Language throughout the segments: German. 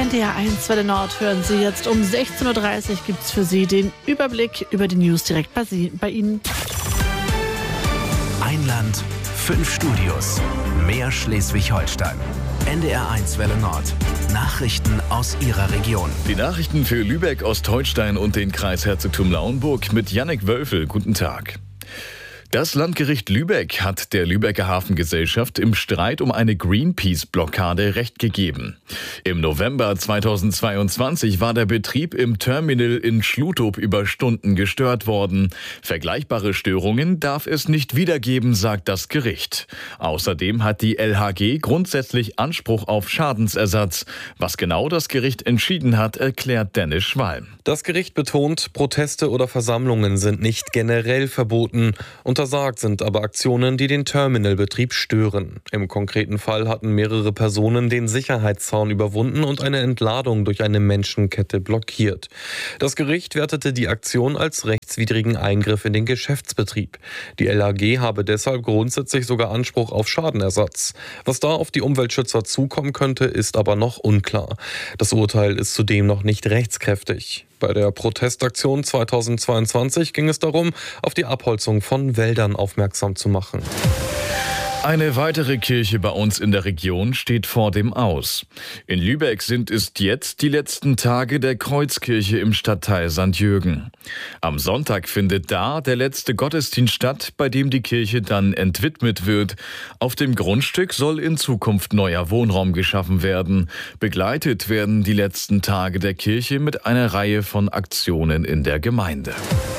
NDR 1 Welle Nord hören Sie jetzt um 16.30 Uhr. Gibt es für Sie den Überblick über die News direkt bei Ihnen. Ein Land, 5 Studios, mehr Schleswig-Holstein. NDR 1 Welle Nord. Nachrichten aus Ihrer Region. Die Nachrichten für Lübeck, Ostholstein und den Kreis Herzogtum Lauenburg mit Jannik Wölfel. Guten Tag. Das Landgericht Lübeck hat der Lübecker Hafengesellschaft im Streit um eine Greenpeace-Blockade Recht gegeben. Im November 2022 war der Betrieb im Terminal in Schluthof über Stunden gestört worden. Vergleichbare Störungen darf es nicht wiedergeben, sagt das Gericht. Außerdem hat die LHG grundsätzlich Anspruch auf Schadensersatz. Was genau das Gericht entschieden hat, erklärt Dennis Schwalm. Das Gericht betont, Proteste oder Versammlungen sind nicht generell verboten. Untersagt sind aber Aktionen, die den Terminalbetrieb stören. Im konkreten Fall hatten mehrere Personen den Sicherheitszaun überwunden und eine Entladung durch eine Menschenkette blockiert. Das Gericht wertete die Aktion als rechtswidrigen Eingriff in den Geschäftsbetrieb. Die LAG habe deshalb grundsätzlich sogar Anspruch auf Schadenersatz. Was da auf die Umweltschützer zukommen könnte, ist aber noch unklar. Das Urteil ist zudem noch nicht rechtskräftig. Bei der Protestaktion 2022 ging es darum, auf die Abholzung von Wäldern aufmerksam zu machen. Eine weitere Kirche bei uns in der Region steht vor dem Aus. In Lübeck sind es jetzt die letzten Tage der Kreuzkirche im Stadtteil St. Jürgen. Am Sonntag findet da der letzte Gottesdienst statt, bei dem die Kirche dann entwidmet wird. Auf dem Grundstück soll in Zukunft neuer Wohnraum geschaffen werden. Begleitet werden die letzten Tage der Kirche mit einer Reihe von Aktionen in der Gemeinde.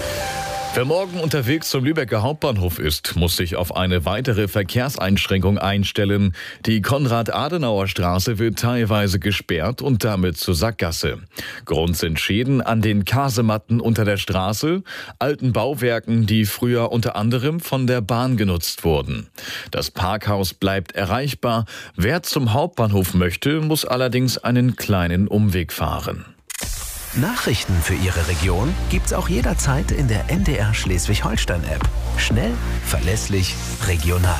Wer morgen unterwegs zum Lübecker Hauptbahnhof ist, muss sich auf eine weitere Verkehrseinschränkung einstellen. Die Konrad-Adenauer-Straße wird teilweise gesperrt und damit zur Sackgasse. Grund sind Schäden an den Kasematten unter der Straße, alten Bauwerken, die früher unter anderem von der Bahn genutzt wurden. Das Parkhaus bleibt erreichbar. Wer zum Hauptbahnhof möchte, muss allerdings einen kleinen Umweg fahren. Nachrichten für Ihre Region gibt's auch jederzeit in der NDR Schleswig-Holstein-App. Schnell, verlässlich, regional.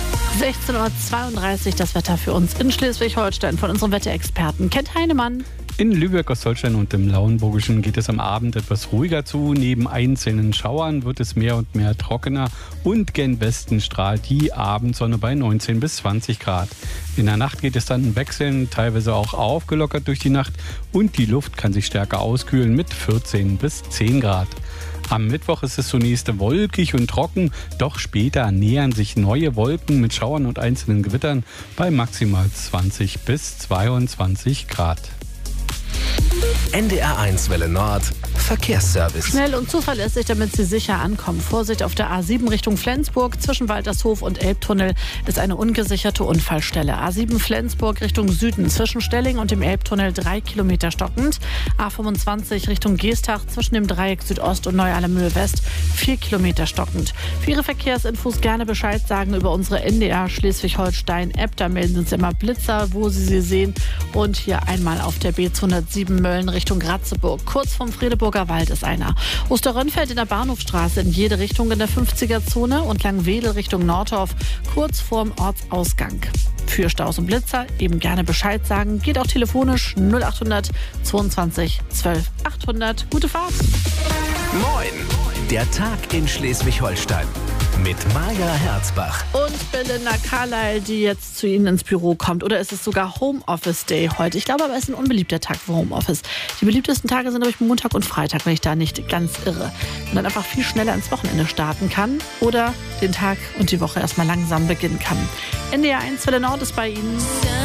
16.32 Uhr das Wetter für uns in Schleswig-Holstein von unserem Wetterexperten Kent Heinemann. In Lübeck, Ostholstein und im Lauenburgischen geht es am Abend etwas ruhiger zu. Neben einzelnen Schauern wird es mehr und mehr trockener und gen Westen strahlt die Abendsonne bei 19 bis 20 Grad. In der Nacht geht es dann wechselnd, teilweise auch aufgelockert durch die Nacht und die Luft kann sich stärker auskühlen mit 14 bis 10 Grad. Am Mittwoch ist es zunächst wolkig und trocken, doch später nähern sich neue Wolken mit Schauern und einzelnen Gewittern bei maximal 20 bis 22 Grad. NDR 1 Welle Nord. Verkehrsservice. Schnell und zuverlässig, damit Sie sicher ankommen. Vorsicht auf der A7 Richtung Flensburg. Zwischen Waltershof und Elbtunnel ist eine ungesicherte Unfallstelle. A7 Flensburg Richtung Süden. Zwischen Stelling und dem Elbtunnel 3 Kilometer stockend. A25 Richtung Geestach. Zwischen dem Dreieck Südost und Neu-Allermühle West 4 Kilometer stockend. Für Ihre Verkehrsinfos gerne Bescheid sagen über unsere NDR Schleswig-Holstein-App. Da melden Sie uns immer Blitzer, wo Sie sie sehen. Und hier einmal auf der B207 Mölln Richtung Ratzeburg. Kurz vom Fredeburger Wald ist einer. Osterrönfeld in der Bahnhofstraße in jede Richtung in der 50er-Zone und Langwedel Richtung Nordorf kurz vorm Ortsausgang. Für Staus und Blitzer eben gerne Bescheid sagen. Geht auch telefonisch 0800 22 12 800. Gute Fahrt. Moin! Der Tag in Schleswig-Holstein. Mit Maja Herzbach. Und Belinda Carlyle, die jetzt zu Ihnen ins Büro kommt. Oder ist es sogar Homeoffice Day heute? Ich glaube aber, es ist ein unbeliebter Tag für Homeoffice. Die beliebtesten Tage sind, glaube ich, Montag und Freitag, wenn ich da nicht ganz irre. Und dann einfach viel schneller ins Wochenende starten kann. Oder den Tag und die Woche erstmal langsam beginnen kann. NDR 1 Welle Nord ist bei Ihnen.